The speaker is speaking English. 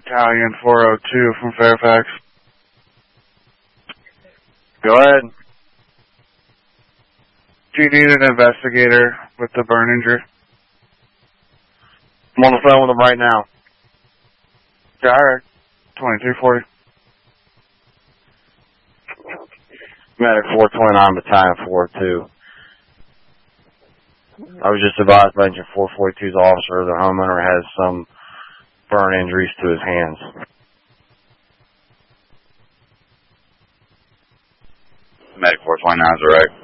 Battalion 402 from Fairfax. Go ahead. Do you need an investigator with the burn injury? I'm on the phone with him right now. Alright. 2240. Medic 429, Battalion 402. I was just advised by Engine 442's officer the homeowner has some burn injuries to his hands. Medic 429 is alright.